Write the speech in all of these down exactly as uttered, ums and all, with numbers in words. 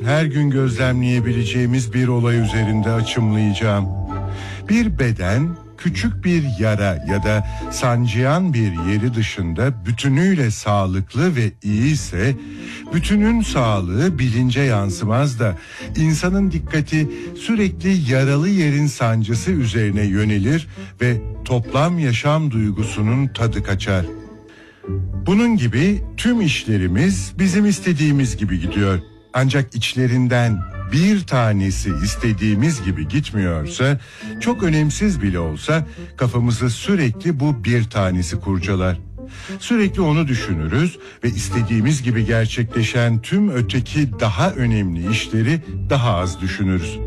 her gün gözlemleyebileceğimiz bir olay üzerinde açımlayacağım. Bir beden küçük bir yara ya da sancıyan bir yeri dışında bütünüyle sağlıklı ve iyi ise bütünün sağlığı bilince yansımaz da insanın dikkati sürekli yaralı yerin sancısı üzerine yönelir ve toplam yaşam duygusunun tadı kaçar. Bunun gibi tüm işlerimiz bizim istediğimiz gibi gidiyor. Ancak içlerinden bir tanesi istediğimiz gibi gitmiyorsa, çok önemsiz bile olsa kafamızı sürekli bu bir tanesi kurcalar. Sürekli onu düşünürüz ve istediğimiz gibi gerçekleşen tüm öteki daha önemli işleri daha az düşünürüz.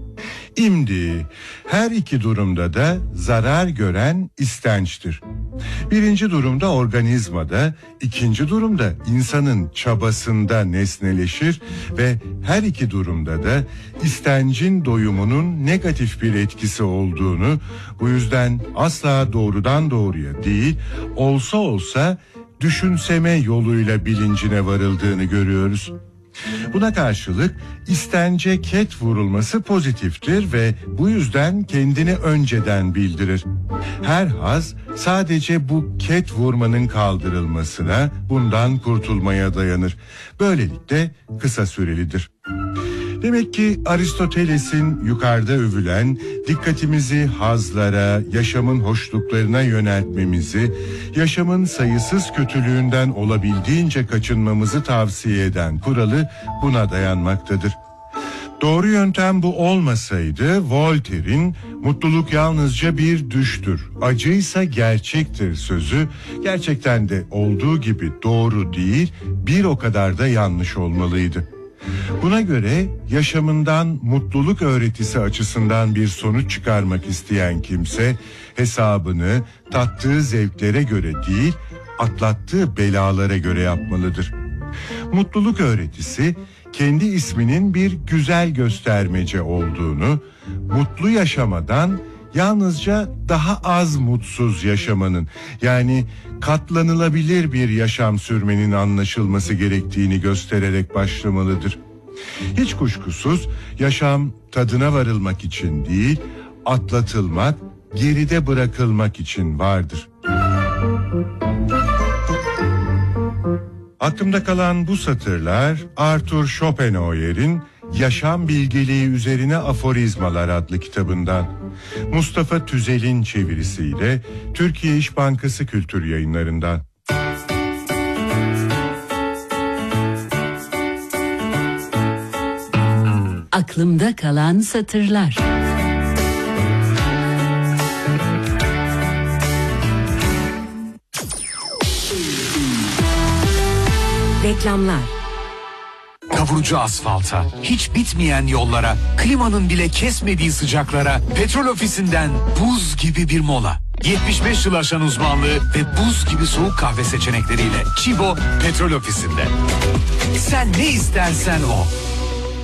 İmdi, her iki durumda da zarar gören istençtir. Birinci durumda organizmada, ikinci durumda insanın çabasında nesneleşir ve her iki durumda da istencin doyumunun negatif bir etkisi olduğunu, bu yüzden asla doğrudan doğruya değil, olsa olsa düşünseme yoluyla bilincine varıldığını görüyoruz. Buna karşılık istence ket vurulması pozitiftir ve bu yüzden kendini önceden bildirir. Her haz sadece bu ket vurmanın kaldırılmasına, bundan kurtulmaya dayanır. Böylelikle kısa sürelidir. Demek ki Aristoteles'in yukarıda övülen dikkatimizi hazlara, yaşamın hoşluklarına yöneltmemizi, yaşamın sayısız kötülüğünden olabildiğince kaçınmamızı tavsiye eden kuralı buna dayanmaktadır. Doğru yöntem bu olmasaydı Voltaire'in mutluluk yalnızca bir düştür, acıysa gerçektir sözü gerçekten de olduğu gibi doğru değil, bir o kadar da yanlış olmalıydı. Buna göre yaşamından mutluluk öğretisi açısından bir sonuç çıkarmak isteyen kimse hesabını tattığı zevklere göre değil, atlattığı belalara göre yapmalıdır. Mutluluk öğretisi kendi isminin bir güzel göstermece olduğunu, mutlu yaşamadan yalnızca daha az mutsuz yaşamanın, yani katlanılabilir bir yaşam sürmenin anlaşılması gerektiğini göstererek başlamalıdır. Hiç kuşkusuz yaşam tadına varılmak için değil, atlatılmak, geride bırakılmak için vardır. Aklımda kalan bu satırlar Arthur Schopenhauer'in Yaşam Bilgeliği Üzerine Aforizmalar adlı kitabından. Mustafa Tüzel'in çevirisiyle Türkiye İş Bankası Kültür Yayınlarından. Aklımda kalan satırlar. Reklamlar. Kavurucu asfalta, hiç bitmeyen yollara, klimanın bile kesmediği sıcaklara, Petrol Ofisi'nden buz gibi bir mola. yetmiş beş yıl aşan uzmanlığı ve buz gibi soğuk kahve seçenekleriyle Çibo Petrol Ofisi'nde. Sen ne istersen o.